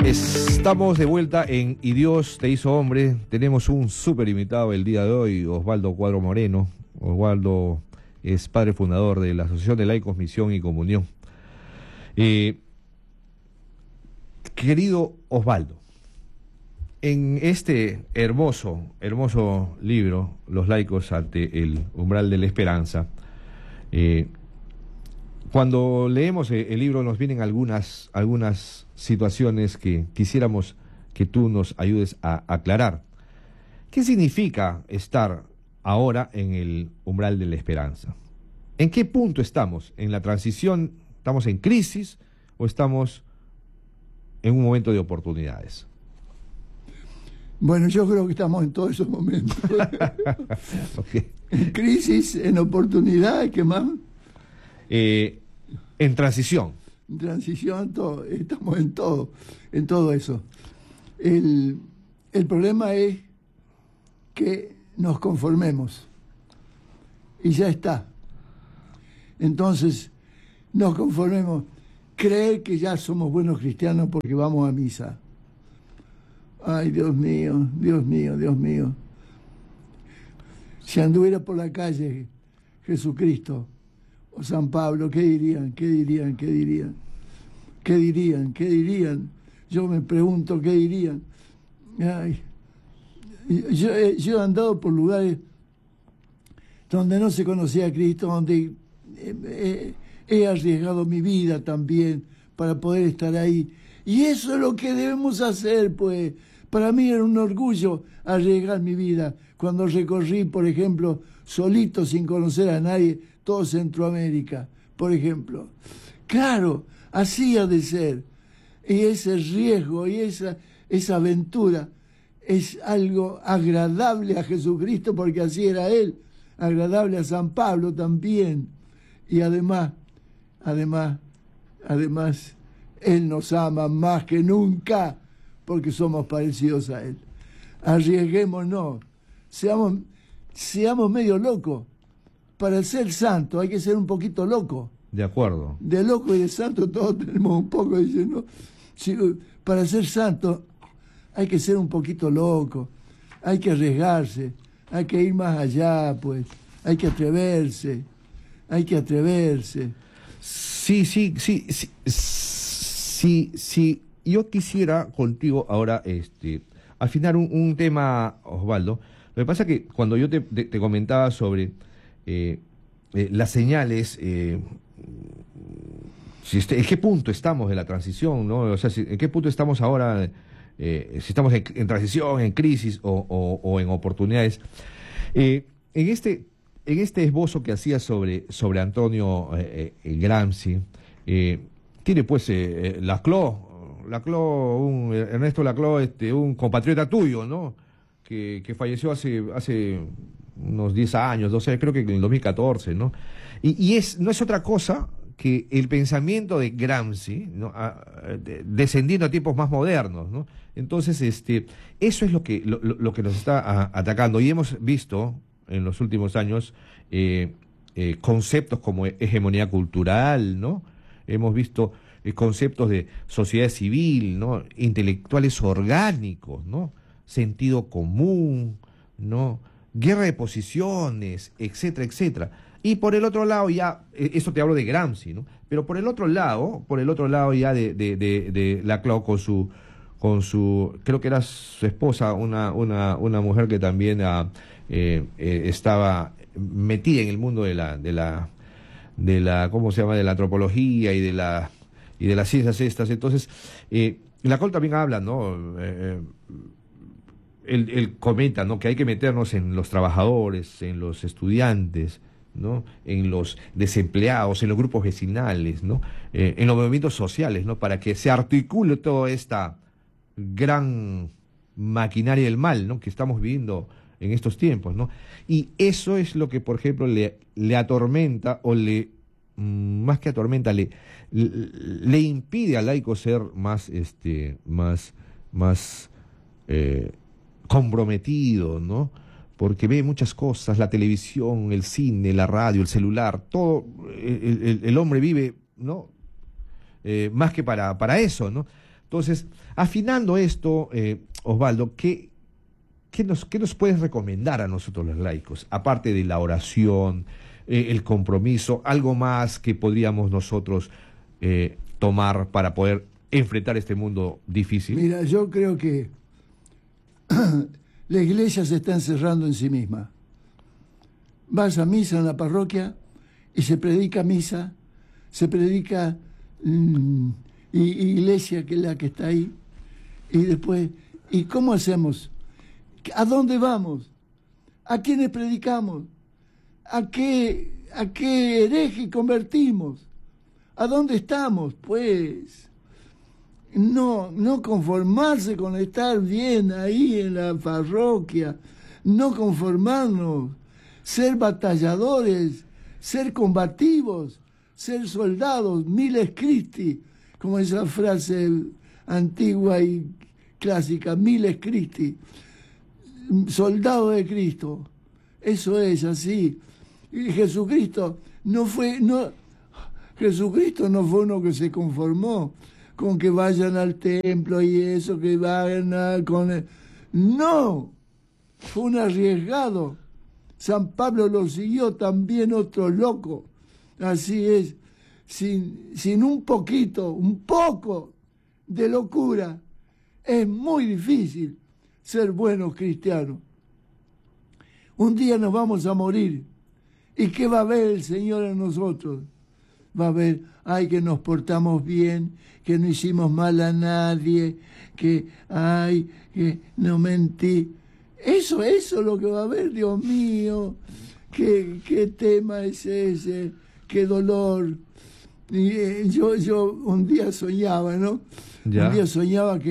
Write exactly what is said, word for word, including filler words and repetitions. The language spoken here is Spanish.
Estamos de vuelta en Y Dios te hizo hombre. Tenemos un súper invitado el día de hoy, Osvaldo Cuadro Moreno. Osvaldo es padre fundador de la Asociación de Laicos Misión y Comunión. Eh, querido Osvaldo, en este hermoso, hermoso libro, Los laicos ante el umbral de la esperanza, eh, cuando leemos el libro nos vienen algunas, algunas situaciones que quisiéramos que tú nos ayudes a aclarar. ¿Qué significa estar ahora en el umbral de la esperanza? ¿En qué punto estamos? ¿En la transición? ¿Estamos en crisis o estamos en un momento de oportunidades? Bueno, yo creo que estamos en todos esos momentos. Okay. En crisis, en oportunidad, ¿qué más? Eh, en transición. En transición, todo, estamos en todo, en todo eso. El, el problema es que nos conformemos. Y ya está. Entonces, nos conformemos. Creer que ya somos buenos cristianos porque vamos a misa. Ay, Dios mío, Dios mío, Dios mío. Si anduviera por la calle Jesucristo o San Pablo, ¿qué dirían? ¿Qué dirían? ¿Qué dirían? ¿Qué dirían? ¿Qué dirían? Yo me pregunto, ¿qué dirían? Ay, yo, yo he andado por lugares donde no se conocía a Cristo, donde he, he arriesgado mi vida también para poder estar ahí. Y eso es lo que debemos hacer, pues. Para mí era un orgullo arriesgar mi vida cuando recorrí, por ejemplo, solito, sin conocer a nadie, todo Centroamérica, por ejemplo. Claro, así ha de ser. Y ese riesgo y esa, esa aventura es algo agradable a Jesucristo, porque así era Él, agradable a San Pablo también. Y además, además, además, Él nos ama más que nunca, porque somos parecidos a Él. Arriesguémonos, seamos, seamos medio locos. Para ser santo hay que ser un poquito loco. De acuerdo. De loco y de santo todos tenemos un poco, diciendo, si, para ser santo hay que ser un poquito loco, hay que arriesgarse, hay que ir más allá, pues, hay que atreverse, hay que atreverse. Sí, sí, sí, sí, sí, sí. Yo quisiera contigo ahora este, afinar un, un tema, Osvaldo. Lo que pasa es que cuando yo te, te, te comentaba sobre eh, eh, las señales, eh, si este, ¿en qué punto estamos de la transición, ¿no? O sea, si, ¿en qué punto estamos ahora? Eh, si estamos en, en transición, en crisis o, o, o en oportunidades. Eh, en este en este esbozo que hacía sobre, sobre Antonio eh, eh, Gramsci, eh, tiene pues eh, Laclau, Laclau, un, Ernesto Laclau, este, un compatriota tuyo, ¿no? Que, que falleció hace, hace unos diez años, doce años, creo que en el dos mil catorce, ¿no? Y, y es, no es otra cosa que el pensamiento de Gramsci, ¿no? a, de, descendiendo a tiempos más modernos, ¿no? Entonces, este, eso es lo que, lo, lo que nos está a, atacando. Y hemos visto en los últimos años eh, eh, conceptos como hegemonía cultural, ¿no? Hemos visto eh, conceptos de sociedad civil, ¿no? Intelectuales orgánicos, ¿no? Sentido común, ¿no? Guerra de posiciones, etcétera, etcétera. Y por el otro lado ya, eh, eso te hablo de Gramsci, ¿no? Pero por el otro lado, por el otro lado ya de, de, de, de Laclau con su, con su, creo que era su esposa, una, una, una mujer que también uh, eh, eh, estaba metida en el mundo de la, de la, de la, ¿cómo se llama? De la antropología y de la, y de las ciencias estas. Entonces, eh, Laclau también habla, ¿no? Eh, él, él comenta, ¿no? Que hay que meternos en los trabajadores, en los estudiantes, ¿no? En los desempleados, en los grupos vecinales, ¿no? Eh, en los movimientos sociales, ¿no? Para que se articule toda esta gran maquinaria del mal, ¿no? Que estamos viviendo en estos tiempos, ¿no? Y eso es lo que, por ejemplo, le, le atormenta o le, más que atormenta, le, le, le impide al laico ser más, este, más, más eh, comprometido, ¿no? Porque ve muchas cosas, la televisión, el cine, la radio, el celular, todo, el, el, el hombre vive, ¿no? Eh, más que para, para eso, ¿no? Entonces, afinando esto, eh, Osvaldo, ¿qué, qué, nos, ¿qué nos puedes recomendar a nosotros los laicos? Aparte de la oración, eh, el compromiso, algo más que podríamos nosotros eh, tomar para poder enfrentar este mundo difícil. Mira, yo creo que la iglesia se está encerrando en sí misma. Vas a misa en la parroquia y se predica misa, se predica mmm, y, iglesia, que es la que está ahí, y después, ¿y cómo hacemos? ¿A dónde vamos? ¿A quiénes predicamos? ¿A qué, a qué hereje convertimos? ¿A dónde estamos? Pues no, no conformarse con estar bien ahí en la parroquia, no conformarnos, ser batalladores, ser combativos, ser soldados, miles Christi, como esa frase antigua y clásica, miles Christi, soldado de Cristo. Eso es así. Y Jesucristo no fue, no, Jesucristo no fue uno que se conformó con que vayan al templo y eso, que vayan a, con el, no, fue un arriesgado. San Pablo lo siguió también otro loco. Así es, sin, sin un poquito, un poco de locura, es muy difícil ser buenos cristianos. Un día nos vamos a morir. ¿Y qué va a ver el Señor en nosotros? Va a ver, ay, que nos portamos bien, que no hicimos mal a nadie, que, ay, que no mentí. Eso, eso es lo que va a ver, Dios mío. ¿Qué, qué tema es ese? Qué dolor. Y eh, yo, yo un día soñaba, ¿no? ¿Ya? Un día soñaba que